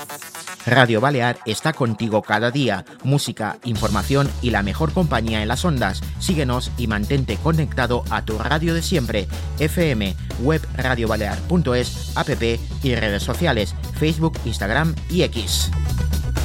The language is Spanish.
Radio Balear está contigo cada día. Música, información y la mejor compañía en las ondas. Síguenos y mantente conectado a tu radio de siempre. FM, web radiobalear.es, app y redes sociales, Facebook, Instagram y X.